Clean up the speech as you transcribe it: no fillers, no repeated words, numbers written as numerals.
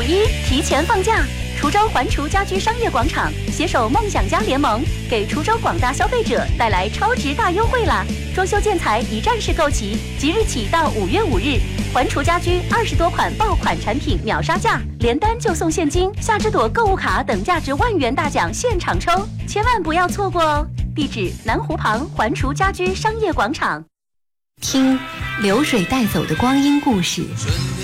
5.1提前放假，滁州环厨家居商业广场携手梦想家联盟，给滁州广大消费者带来超值大优惠啦！装修建材一站式购齐，即日起到5月5日，环厨家居20多款爆款产品秒杀价，连单就送现金、夏之朵购物卡等价值万元大奖现场抽，千万不要错过哦！地址：南湖旁环厨家居商业广场。 听流水带走的光阴故事，